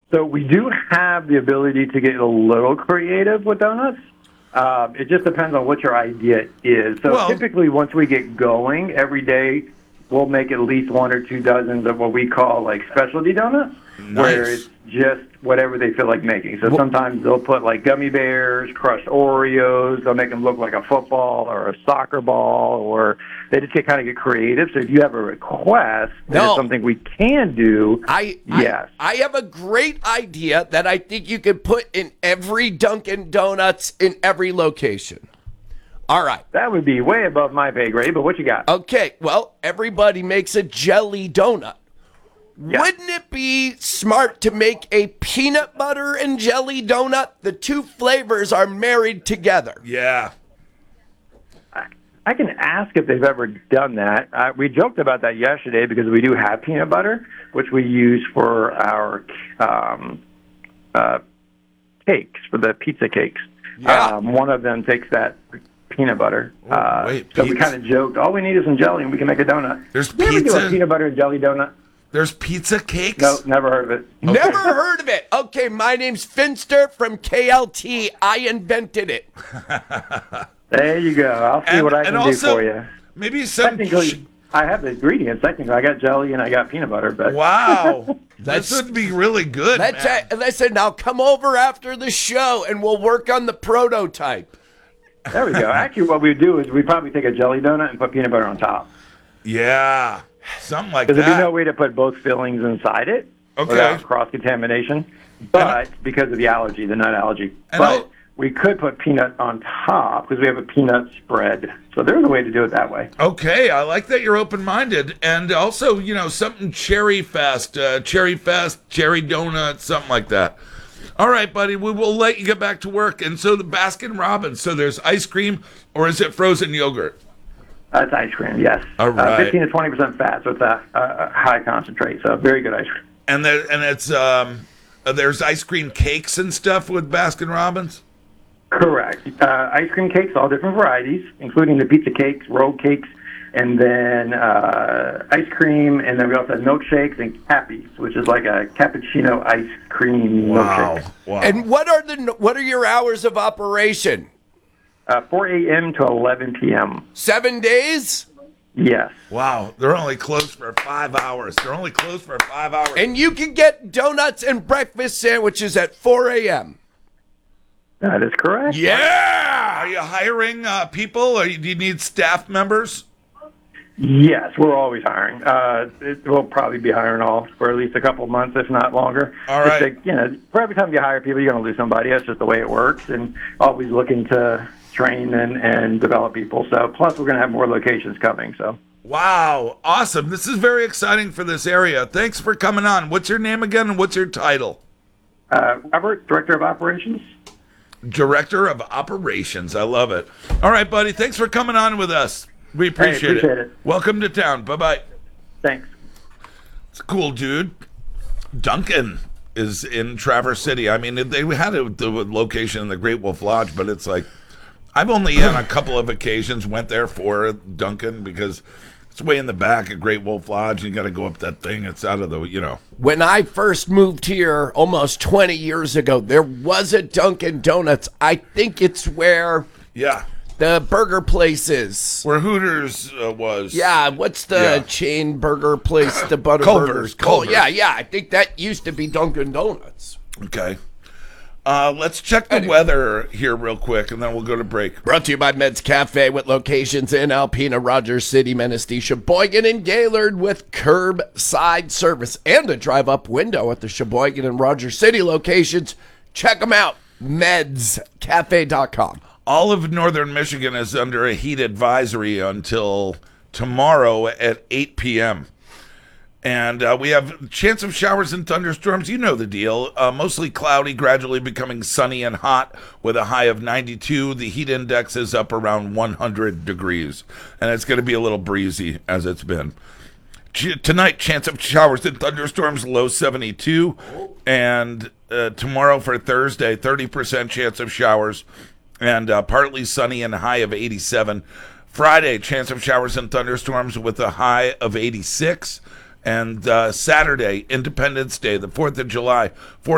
So we do have the ability to get a little creative with donuts. It just depends on what your idea is. So typically once we get going, every day we'll make at least 1 or 2 dozens of what we call like specialty donuts, where it's just whatever they feel like making. So sometimes they'll put like gummy bears, crushed Oreos. They'll make them look like a football or a soccer ball, or they just kind of get creative. So if you have a request, it's something we can do. Yes. I have a great idea that I think you could put in every Dunkin' Donuts in every location. All right. That would be way above my pay grade, but what you got? Okay, well, everybody makes a jelly donut. Yeah. Wouldn't it be smart to make a peanut butter and jelly donut? The two flavors are married together. Yeah. I can ask if they've ever done that. We joked about that yesterday because we do have peanut butter, which we use for our cakes, for the pizza cakes. Yeah. One of them takes that peanut butter. So we kind of joked, all we need is some jelly and we can make a donut. There's pizza. Ever do a peanut butter and jelly donut? There's pizza cakes? No, never heard of it. Okay. Never heard of it. Okay, my name's Finster from KLT. I invented it. There you go. I'll see what I can do for you. Maybe some... Technically, I have the ingredients. Technically, I got jelly and I got peanut butter. But wow. This would be really good, Listen, now come over after the show and we'll work on the prototype. There we go. Actually, what we do is we probably take a jelly donut and put peanut butter on top. Yeah. Something like that. Because there'd be no way to put both fillings inside it without cross-contamination. But because of the allergy, the nut allergy. But we could put peanut on top because we have a peanut spread. So there's a way to do it that way. Okay, I like that you're open-minded. And also, something cherry fest, cherry donut, something like that. All right, buddy, we will let you get back to work. And so the Baskin Robbins, so there's ice cream, or is it frozen yogurt? It's ice cream, yes. All right. 15 to 20% fat, so it's a high concentrate. So very good ice cream. And it's there's ice cream cakes and stuff with Baskin Robbins? Correct. Ice cream cakes, all different varieties, including the pizza cakes, roll cakes, and then ice cream, and then we also have milkshakes and cappies, which is like a cappuccino ice cream milkshake. Wow. And what are your hours of operation? 4 a.m. to 11 p.m. 7 days? Yes. Wow. They're only closed for 5 hours. And you can get donuts and breakfast sandwiches at 4 a.m. That is correct. Yeah! Are you hiring people, or do you need staff members? Yes, we're always hiring. We'll probably be hiring for at least a couple of months, if not longer. All right. For every time you hire people, you're going to lose somebody. That's just the way it works, and always looking to train and develop people. So, plus we're going to have more locations coming. So. Wow, awesome! This is very exciting for this area. Thanks for coming on. What's your name again, and what's your title? Robert, Director of Operations. Director of Operations. I love it. All right, buddy. Thanks for coming on with us. We appreciate it. Welcome to town. Bye-bye. Thanks. It's a cool dude. Dunkin' is in Traverse City. I mean, they had the location in the Great Wolf Lodge, but it's like, I've only on a couple of occasions went there for Dunkin' because it's way in the back at Great Wolf Lodge. You got to go up that thing. It's out of the, When I first moved here almost 20 years ago, there was a Dunkin' Donuts. I think it's where the burger place is. Where Hooters was. Yeah, what's the chain burger place? The Butter Culver's. Culver's. Yeah. I think that used to be Dunkin' Donuts. Okay. Let's check the weather here real quick, and then we'll go to break. Brought to you by Med's Cafe with locations in Alpena, Rogers City, Manistee, Sheboygan, and Gaylord with curbside service and a drive-up window at the Sheboygan and Rogers City locations. Check them out, medscafe.com. All of northern Michigan is under a heat advisory until tomorrow at 8 p.m., and we have chance of showers and thunderstorms. You know the deal. Mostly cloudy, gradually becoming sunny and hot with a high of 92. The heat index is up around 100 degrees. And it's going to be a little breezy as it's been. Tonight, chance of showers and thunderstorms, low 72. And tomorrow for Thursday, 30% chance of showers and partly sunny and a high of 87. Friday, chance of showers and thunderstorms with a high of 86. And Saturday, Independence Day, the 4th of July,